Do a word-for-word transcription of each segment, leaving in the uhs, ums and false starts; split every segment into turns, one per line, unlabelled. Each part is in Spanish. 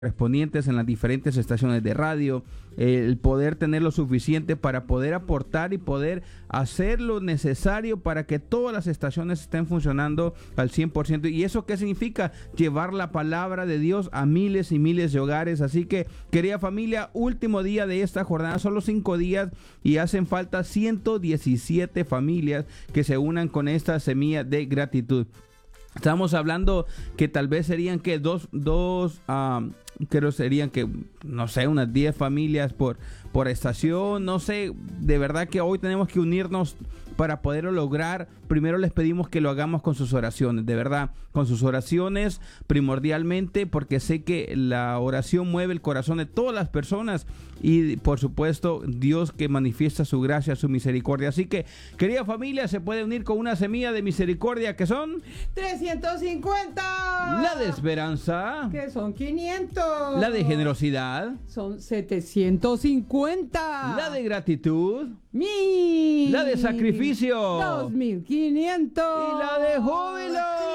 correspondientes en las diferentes estaciones de radio, el poder tener lo suficiente para poder aportar y poder hacer lo necesario para que todas las estaciones estén funcionando al cien por ciento. ¿Y eso qué significa? Llevar la palabra de Dios a miles y miles de hogares. Así que, querida familia, último día de esta jornada, solo cinco días y hacen falta ciento diecisiete familias que se unan con esta semilla de gratitud. Estamos hablando que tal vez serían que dos, dos, um, creo serían que, no sé, unas diez familias por, por estación, no sé, de verdad que hoy tenemos que unirnos para poderlo lograr. Primero les pedimos que lo hagamos con sus oraciones, de verdad, con sus oraciones primordialmente, porque sé que la oración mueve el corazón de todas las personas y por supuesto Dios que manifiesta su gracia, su misericordia. Así que, querida familia, se puede unir con una semilla de misericordia que son
trescientos cincuenta,
la de esperanza,
que son quinientos,
la de generosidad,
son setecientos cincuenta,
la de gratitud,
mil,
la de sacrificio,
dos mil quinientos
y la de júbilo,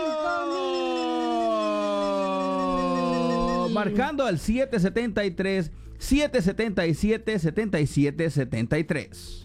marcando al siete setenta y tres, siete setenta y siete, setenta y siete setenta y tres.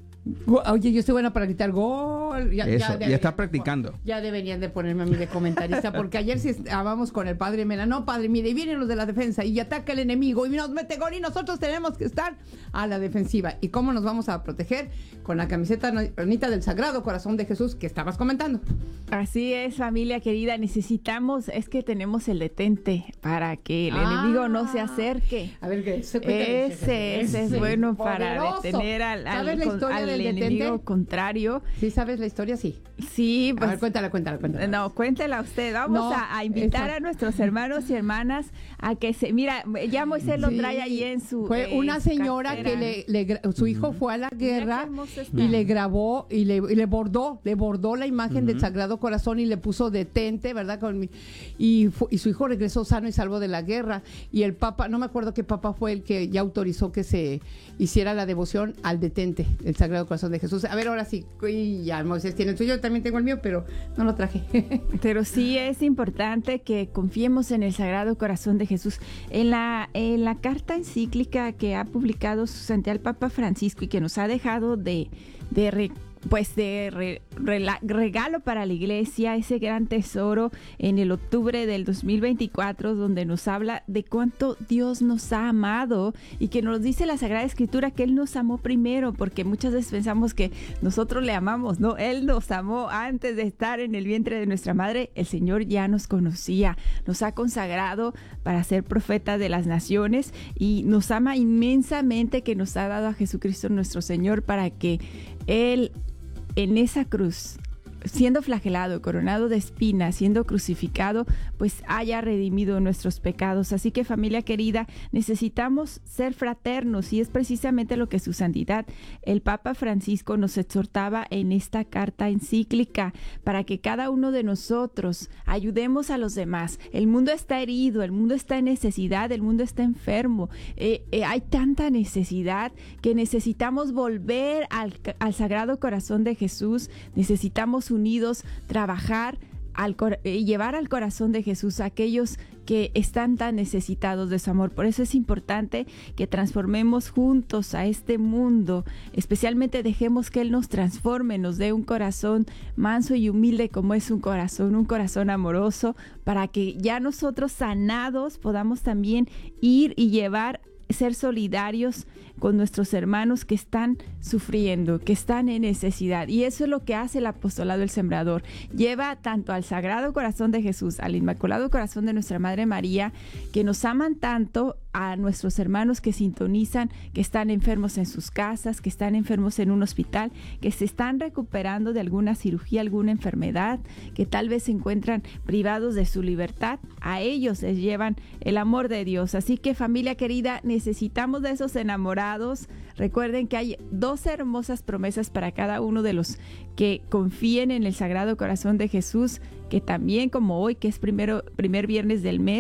Oye, yo estoy buena para gritar gol. Ya,
Eso,
ya,
ya
ya
está practicando.
Ya deberían de ponerme a mí de comentarista, porque ayer sí estábamos con el padre Mena. No, padre, mire, y vienen los de la defensa y ataca el enemigo y nos mete gol y nosotros tenemos que estar a la defensiva. ¿Y cómo nos vamos a proteger? Con la camiseta bonita del Sagrado Corazón de Jesús que estabas comentando.
Así es, familia querida, necesitamos, es que tenemos el detente para que el ah, enemigo no se acerque.
A ver, ¿qué?
Ese, ese, ese es bueno para detener al, al, al, al el enemigo detente? Contrario.
¿Sí sabes la historia? Sí.
Sí, pues.
A ver, cuéntala, cuéntala, cuéntala.
No, cuéntela usted. Vamos no, a, a invitar esa. a nuestros hermanos y hermanas a que se. Mira, ya Moisés lo sí. trae ahí en su.
Fue eh, una señora cartera. que le, le. Su hijo uh-huh. fue a la guerra y le grabó y le, y le bordó, le bordó la imagen uh-huh. del Sagrado Corazón y le puso detente, ¿verdad? Con mi, y, fu, y su hijo regresó sano y salvo de la guerra. Y el Papa, no me acuerdo qué Papa fue el que ya autorizó que se hiciera la devoción al detente, el Sagrado Corazón de Jesús. A ver, ahora sí, y ya Moisés tiene el suyo, yo también tengo el mío, pero no lo traje.
Pero sí es importante que confiemos en el Sagrado Corazón de Jesús. En la, en la carta encíclica que ha publicado su santidad el Papa Francisco y que nos ha dejado de, de re, pues de re, re, regalo para la iglesia, ese gran tesoro en el octubre del dos mil veinticuatro, donde nos habla de cuánto Dios nos ha amado y que nos dice la Sagrada Escritura que Él nos amó primero, porque muchas veces pensamos que nosotros le amamos, no, Él nos amó antes de estar en el vientre de nuestra madre. El Señor ya nos conocía, nos ha consagrado para ser profeta de las naciones y nos ama inmensamente, que nos ha dado a Jesucristo nuestro Señor para que Él en esa cruz, siendo flagelado, coronado de espinas, siendo crucificado, pues haya redimido nuestros pecados. Así que, familia querida, necesitamos ser fraternos y es precisamente lo que su santidad, el Papa Francisco, nos exhortaba en esta carta encíclica, para que cada uno de nosotros ayudemos a los demás. El mundo está herido, el mundo está en necesidad, el mundo está enfermo. Eh, eh, hay tanta necesidad que necesitamos volver al, al Sagrado Corazón de Jesús, necesitamos unidos trabajar al cor- y llevar al corazón de Jesús a aquellos que están tan necesitados de su amor. Por eso es importante que transformemos juntos a este mundo, especialmente dejemos que Él nos transforme, nos dé un corazón manso y humilde como es un corazón, un corazón amoroso, para que ya nosotros sanados podamos también ir y llevar, ser solidarios con nuestros hermanos que están sufriendo, que están en necesidad. Y eso es lo que hace el apostolado del Sembrador. Lleva tanto al Sagrado Corazón de Jesús, al Inmaculado Corazón de nuestra Madre María, que nos aman tanto, a nuestros hermanos que sintonizan, que están enfermos en sus casas, que están enfermos en un hospital, que se están recuperando de alguna cirugía, alguna enfermedad, que tal vez se encuentran privados de su libertad. A ellos les llevan el amor de Dios. Así que, familia querida, necesitamos de esos enamorados. Recuerden que hay dos hermosas promesas para cada uno de los que confíen en el Sagrado Corazón de Jesús, que también, como hoy, que es primero, primer viernes del mes,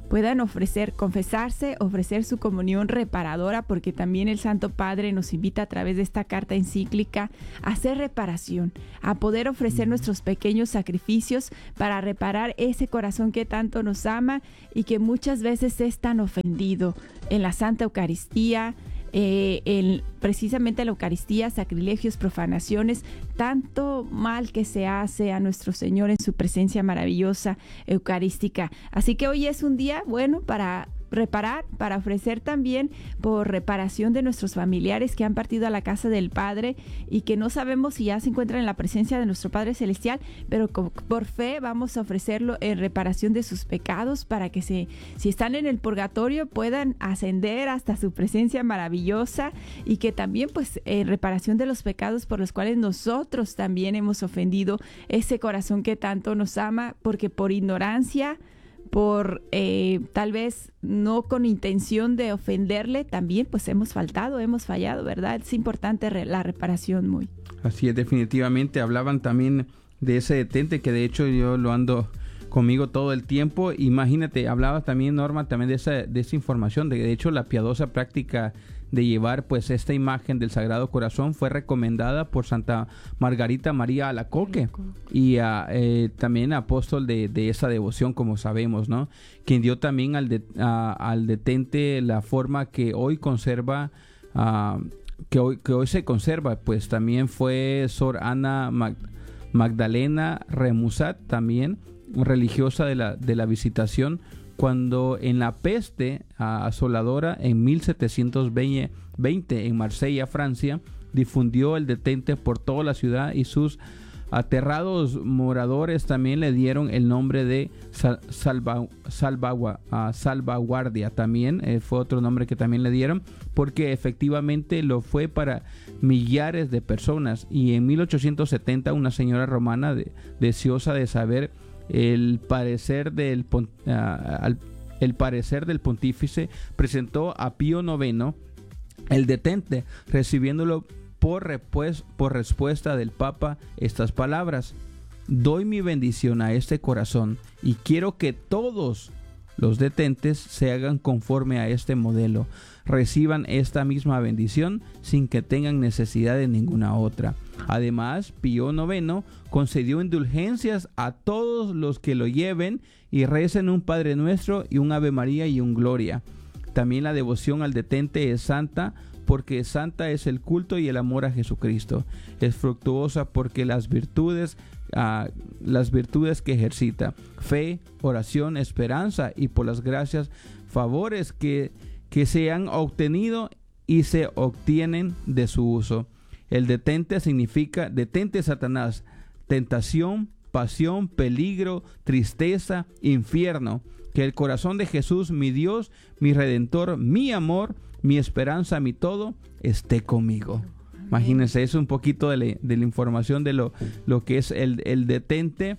puedan ofrecer, confesarse, ofrecer su comunión reparadora, porque también el Santo Padre nos invita a través de esta carta encíclica a hacer reparación, a poder ofrecer nuestros pequeños sacrificios para reparar ese corazón que tanto nos ama y que muchas veces es tan ofendido en la Santa Eucaristía, Eh, el, precisamente la Eucaristía, sacrilegios, profanaciones, tanto mal que se hace a nuestro Señor en su presencia maravillosa eucarística. Así que hoy es un día bueno para reparar, para ofrecer también por reparación de nuestros familiares que han partido a la casa del Padre y que no sabemos si ya se encuentran en la presencia de nuestro Padre Celestial, pero con, por fe vamos a ofrecerlo en reparación de sus pecados para que se, si están en el purgatorio puedan ascender hasta su presencia maravillosa y que también pues en reparación de los pecados por los cuales nosotros también hemos ofendido ese corazón que tanto nos ama, porque por ignorancia, por eh, tal vez no con intención de ofenderle, también pues hemos faltado, hemos fallado, ¿verdad? Es importante re- la reparación muy.
Así es, definitivamente. Hablaban también de ese detente que de hecho yo lo ando conmigo todo el tiempo. Imagínate, hablaba también, Norma, también de esa, de esa información, de, de hecho la piadosa práctica de llevar pues esta imagen del Sagrado Corazón fue recomendada por Santa Margarita María Alacoque y uh, eh, también apóstol de, de esa devoción, como sabemos, ¿no? Quien dio también al, de, uh, al detente la forma que hoy conserva, uh, que, hoy, que hoy se conserva, pues también fue Sor Ana Mag- Magdalena Remusat, también religiosa de la, de la Visitación, cuando en la peste uh, asoladora en mil setecientos veinte en Marsella, Francia, difundió el detente por toda la ciudad y sus aterrados moradores también le dieron el nombre de sal, salva, salvagua, uh, salvaguardia, también eh, fue otro nombre que también le dieron, porque efectivamente lo fue para millares de personas. Y en mil ochocientos setenta una señora romana de, deseosa de saber el parecer del uh, al, el parecer del pontífice presentó a Pío noveno el detente, recibiéndolo por, repues, por respuesta del Papa estas palabras: doy mi bendición a este corazón y quiero que todos los detentes se hagan conforme a este modelo, reciban esta misma bendición sin que tengan necesidad de ninguna otra. Además, Pío noveno concedió indulgencias a todos los que lo lleven y recen un Padre Nuestro y un Ave María y un Gloria. También la devoción al detente es santa, porque santa es el culto y el amor a Jesucristo. Es fructuosa porque las virtudes, uh, las virtudes que ejercita, fe, oración, esperanza, y por las gracias, favores que, que se han obtenido y se obtienen de su uso. El detente significa detente, Satanás, tentación, pasión, peligro, tristeza, infierno. Que el corazón de Jesús, mi Dios, mi Redentor, mi amor, mi esperanza, mi todo, esté conmigo. Imagínense, es un poquito de, le, de la información de lo, lo que es el, el detente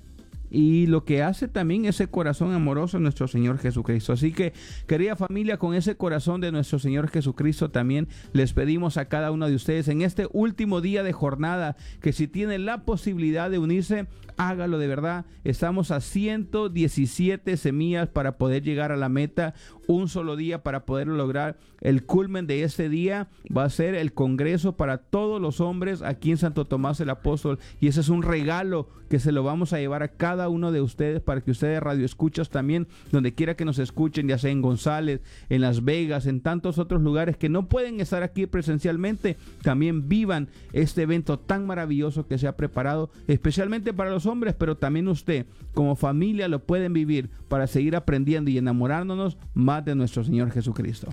y lo que hace también ese corazón amoroso de nuestro Señor Jesucristo. Así que, querida familia, con ese corazón de nuestro Señor Jesucristo también les pedimos a cada uno de ustedes en este último día de jornada que si tienen la posibilidad de unirse, hágalo de verdad. Estamos a ciento diecisiete semillas para poder llegar a la meta, un solo día para poderlo lograr. El culmen de este día va a ser el congreso para todos los hombres aquí en Santo Tomás el Apóstol, y ese es un regalo que se lo vamos a llevar a cada uno de ustedes para que ustedes radio escuchas también, donde quiera que nos escuchen, ya sea en González, en Las Vegas, en tantos otros lugares que no pueden estar aquí presencialmente, también vivan este evento tan maravilloso que se ha preparado especialmente para los hombres, pero también usted como familia lo pueden vivir para seguir aprendiendo y enamorándonos más de nuestro Señor Jesucristo.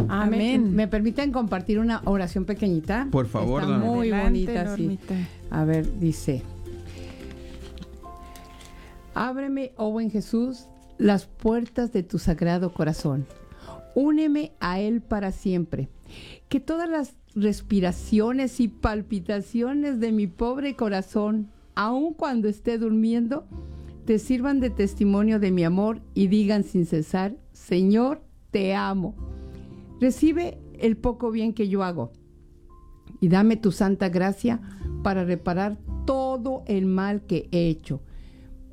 Amén. ¿Me permiten compartir una oración pequeñita?
Por favor,
Está muy
Adelante,
bonita, sí. A ver, dice: ábreme, oh buen Jesús, las puertas de tu sagrado corazón. Úneme a él para siempre. Que todas las respiraciones y palpitaciones de mi pobre corazón, aun cuando esté durmiendo, te sirvan de testimonio de mi amor y digan sin cesar: Señor, te amo. Recibe el poco bien que yo hago y dame tu santa gracia para reparar todo el mal que he hecho.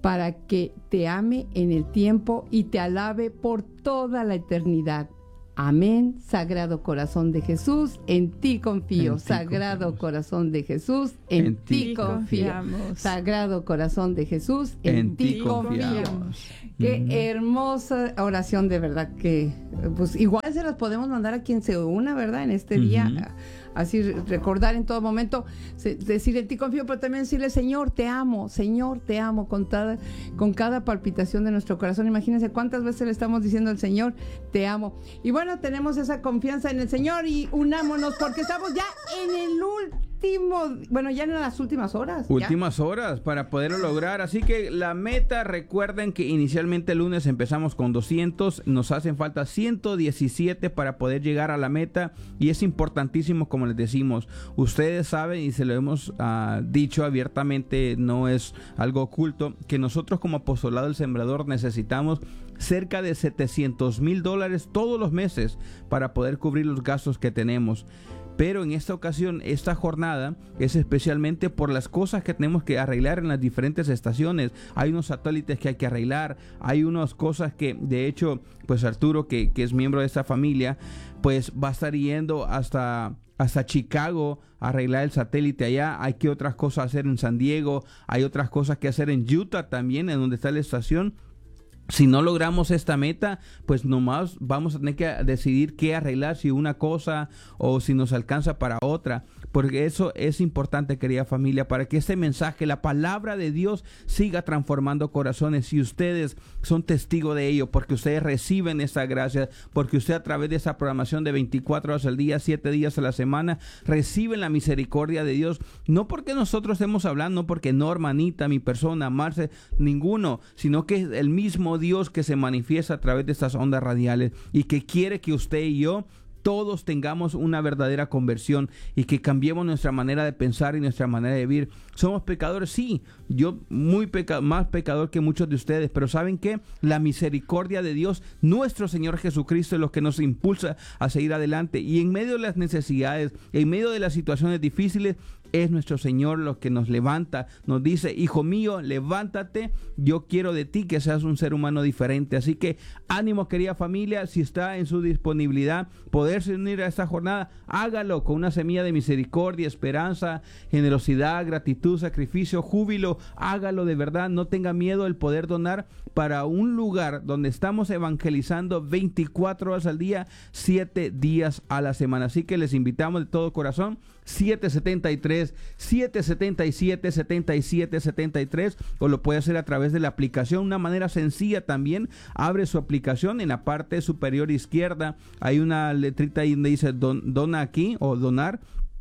para que te ame en el tiempo y te alabe por toda la eternidad. Amén. Sagrado corazón de Jesús, en ti confío. En ti Sagrado confiamos. Corazón de Jesús, en, en ti confiamos. Sagrado corazón de Jesús, en, en ti confiamos. confiamos. Qué mm. hermosa oración, de verdad, que pues igual se las podemos mandar a quien se una, ¿verdad? En este mm-hmm. día, así recordar en todo momento, decir en ti confío, pero también decirle, Señor, te amo, Señor, te amo, con cada, con cada palpitación de nuestro corazón. Imagínense cuántas veces le estamos diciendo al Señor, te amo. Y bueno, tenemos esa confianza en el Señor y unámonos porque estamos ya en el último, bueno, ya en las últimas horas.
Últimas
¿ya?
horas para poderlo lograr. Así que la meta, recuerden que inicialmente el lunes empezamos con doscientos, nos hacen falta ciento diecisiete para poder llegar a la meta y es importantísimo, como les decimos, ustedes saben y se lo hemos uh, dicho abiertamente, no es algo oculto, que nosotros como Apostolado del Sembrador necesitamos cerca de setecientos mil dólares todos los meses para poder cubrir los gastos que tenemos. Pero en esta ocasión, esta jornada es especialmente por las cosas que tenemos que arreglar en las diferentes estaciones. Hay unos satélites que hay que arreglar, hay unas cosas que, de hecho, pues Arturo, que, que es miembro de esta familia, pues va a estar yendo hasta, hasta Chicago a arreglar el satélite allá. Hay que otras cosas hacer en San Diego, hay otras cosas que hacer en Utah también, en donde está la estación. Si no logramos esta meta, pues nomás vamos a tener que decidir qué arreglar, si una cosa o si nos alcanza para otra. Porque eso es importante, querida familia, para que este mensaje, la palabra de Dios, siga transformando corazones. Y ustedes son testigos de ello, porque ustedes reciben esa gracia, porque usted a través de esa programación de veinticuatro horas al día, siete días a la semana, reciben la misericordia de Dios. No porque nosotros estemos hablando, no porque Norma, Anita, mi persona, Marce, ninguno, sino que es el mismo Dios que se manifiesta a través de estas ondas radiales y que quiere que usted y yo todos tengamos una verdadera conversión y que cambiemos nuestra manera de pensar y nuestra manera de vivir. Somos pecadores, sí, yo muy peca- más pecador que muchos de ustedes, pero ¿saben qué? La misericordia de Dios, nuestro Señor Jesucristo, es lo que nos impulsa a seguir adelante. Y en medio de las necesidades, en medio de las situaciones difíciles, es nuestro Señor lo que nos levanta, nos dice, hijo mío, levántate, yo quiero de ti que seas un ser humano diferente. Así que ánimo, querida familia, si está en su disponibilidad poderse unir a esta jornada, hágalo con una semilla de misericordia, esperanza, generosidad, gratitud, sacrificio, júbilo. Hágalo de verdad, no tenga miedo el poder donar para un lugar donde estamos evangelizando veinticuatro horas al día, siete días a la semana. Así que les invitamos de todo corazón, siete setenta y tres, siete setenta y siete, setenta y siete setenta y tres, o lo puede hacer a través de la aplicación, una manera sencilla también. Abre su aplicación, en la parte superior izquierda hay una letrita ahí donde dice don, dona aquí o donar.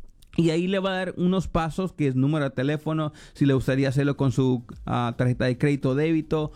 Y ahí le va a dar unos pasos, que es número de teléfono, si le gustaría hacerlo con su uh, tarjeta de crédito o débito.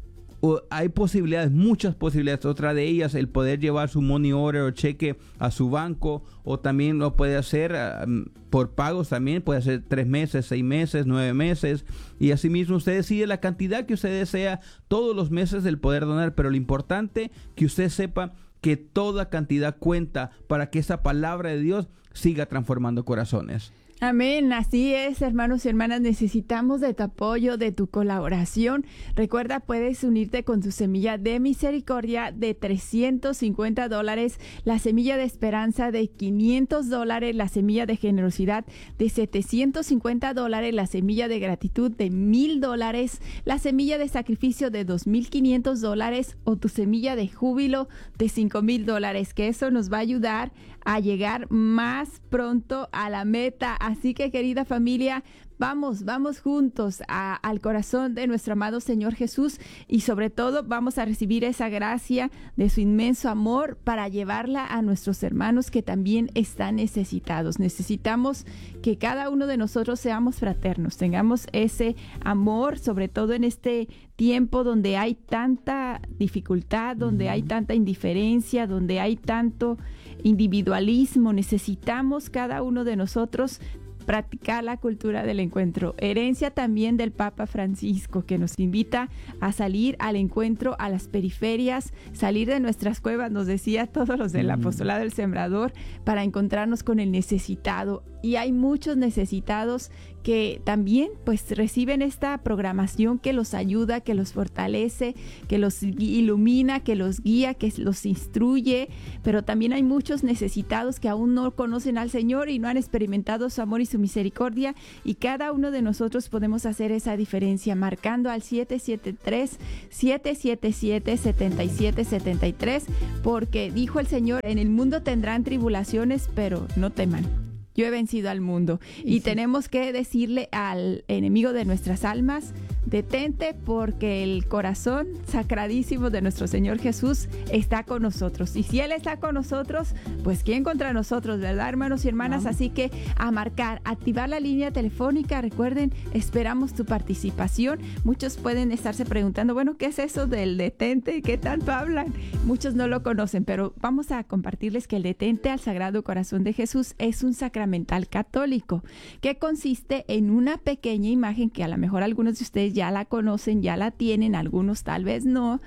O hay posibilidades, muchas posibilidades. Otra de ellas, el poder llevar su money order o cheque a su banco, o también lo puede hacer um, por pagos también, puede hacer tres meses, seis meses, nueve meses, y asimismo usted decide la cantidad que usted desea todos los meses del poder donar, pero lo importante que usted sepa que toda cantidad cuenta para que esa palabra de Dios siga transformando corazones.
Amén, así es, hermanos y hermanas, necesitamos de tu apoyo, de tu colaboración. Recuerda, puedes unirte con tu semilla de misericordia de trescientos cincuenta dólares, la semilla de esperanza de quinientos dólares, la semilla de generosidad de setecientos cincuenta dólares, la semilla de gratitud de mil dólares, la semilla de sacrificio de dos mil quinientos dólares o tu semilla de júbilo de cinco mil dólares, que eso nos va a ayudar a llegar más pronto a la meta. Así que, querida familia, vamos, vamos juntos a, al corazón de nuestro amado Señor Jesús, y sobre todo vamos a recibir esa gracia de su inmenso amor para llevarla a nuestros hermanos que también están necesitados. Necesitamos que cada uno de nosotros seamos fraternos, tengamos ese amor, sobre todo en este tiempo donde hay tanta dificultad, donde hay tanta indiferencia, donde hay tanto individualismo. Necesitamos cada uno de nosotros practicar la cultura del encuentro, herencia también del Papa Francisco, que nos invita a salir al encuentro a las periferias, salir de nuestras cuevas, nos decía todos los del Apostolado del Sembrador, para encontrarnos con el necesitado. Y hay muchos necesitados que también pues reciben esta programación que los ayuda, que los fortalece, que los ilumina, que los guía, que los instruye, pero también hay muchos necesitados que aún no conocen al Señor y no han experimentado su amor y su misericordia, y cada uno de nosotros podemos hacer esa diferencia marcando al siete siete tres, siete siete siete, siete siete siete tres, porque dijo el Señor, en el mundo tendrán tribulaciones, pero no teman. Yo he vencido al mundo. Y, y sí. tenemos que decirle al enemigo de nuestras almas, detente, porque el corazón sacradísimo de nuestro Señor Jesús está con nosotros. Y si Él está con nosotros, pues ¿quién contra nosotros, verdad, hermanos y hermanas? No. Así que a marcar, activar la línea telefónica. Recuerden, esperamos tu participación. Muchos pueden estarse preguntando, bueno, ¿qué es eso del detente? ¿Qué tanto hablan? Muchos no lo conocen, pero vamos a compartirles que el detente al Sagrado Corazón de Jesús es un sacramental católico que consiste en una pequeña imagen que a lo mejor algunos de ustedes ya la conocen, ya la tienen, algunos tal vez no,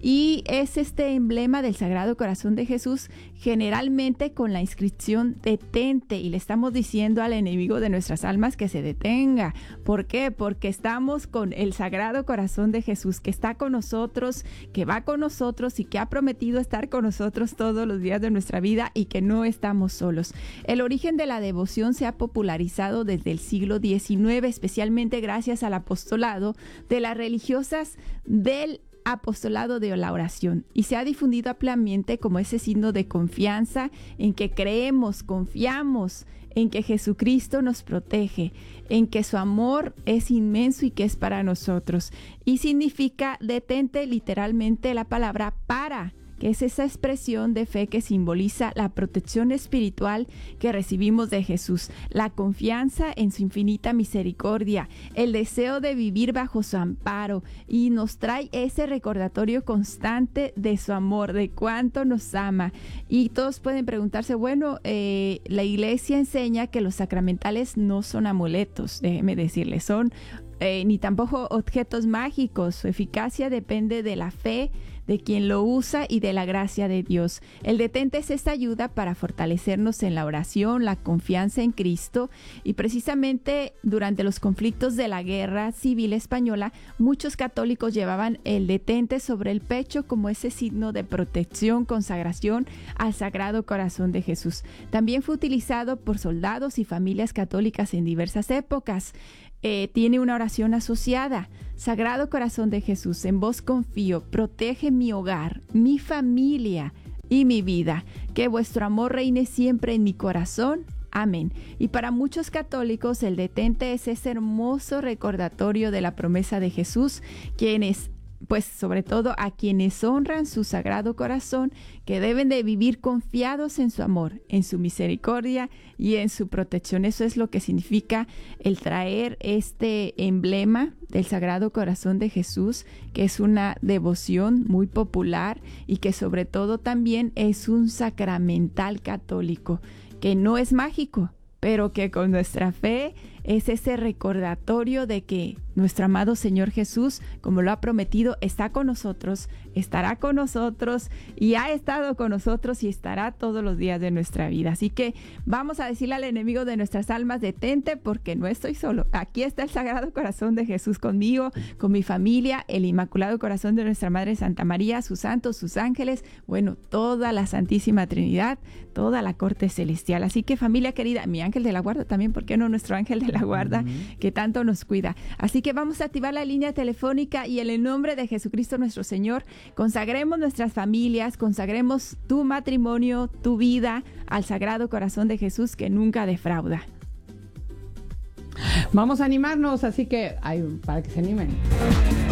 y es este emblema del Sagrado Corazón de Jesús, generalmente con la inscripción detente, y le estamos diciendo al enemigo de nuestras almas que se detenga. ¿Por qué? Porque estamos con el Sagrado Corazón de Jesús, que está con nosotros, que va con nosotros y que ha prometido estar con nosotros todos los días de nuestra vida, y que no estamos solos. El origen de la devoción se ha popularizado desde el siglo diecinueve, especialmente gracias al apostolado de las religiosas del apostolado de la oración, y se ha difundido ampliamente como ese signo de confianza en que creemos, confiamos en que Jesucristo nos protege, en que su amor es inmenso y que es para nosotros. Y significa detente, literalmente la palabra para, que es esa expresión de fe que simboliza la protección espiritual que recibimos de Jesús, la confianza en su infinita misericordia, el deseo de vivir bajo su amparo, y nos trae ese recordatorio constante de su amor, de cuánto nos ama. Y todos pueden preguntarse, bueno, eh, la Iglesia enseña que los sacramentales no son amuletos, déjeme decirles, son eh, ni tampoco objetos mágicos. Su eficacia depende de la fe de quien lo usa y de la gracia de Dios. El detente es esta ayuda para fortalecernos en la oración, la confianza en Cristo, y precisamente durante los conflictos de la Guerra Civil Española, muchos católicos llevaban el detente sobre el pecho como ese signo de protección, consagración al Sagrado Corazón de Jesús. También fue utilizado por soldados y familias católicas en diversas épocas. Eh, tiene una oración asociada: Sagrado Corazón de Jesús, en vos confío, protege mi hogar, mi familia y mi vida, que vuestro amor reine siempre en mi corazón. Amén. Y para muchos católicos el detente es ese hermoso recordatorio de la promesa de Jesús, quienes pues sobre todo a quienes honran su Sagrado Corazón, que deben de vivir confiados en su amor, en su misericordia y en su protección. Eso es lo que significa el traer este emblema del Sagrado Corazón de Jesús, que es una devoción muy popular y que sobre todo también es un sacramental católico, que no es mágico, pero que con nuestra fe es ese recordatorio de que nuestro amado Señor Jesús, como lo ha prometido, está con nosotros, estará con nosotros y ha estado con nosotros y estará todos los días de nuestra vida. Así que vamos a decirle al enemigo de nuestras almas, detente, porque no estoy solo. Aquí está el Sagrado Corazón de Jesús conmigo, con mi familia, el Inmaculado Corazón de nuestra Madre Santa María, sus santos, sus ángeles, bueno, toda la Santísima Trinidad, toda la corte celestial. Así que, familia querida, mi ángel de la guarda también, ¿por qué no nuestro ángel de la guarda, uh-huh, que tanto nos cuida? Así que vamos a activar la línea telefónica y en el nombre de Jesucristo nuestro Señor, consagremos nuestras familias, consagremos tu matrimonio, tu vida al Sagrado Corazón de Jesús, que nunca defrauda.
Vamos a animarnos, así que ay, para que se animen.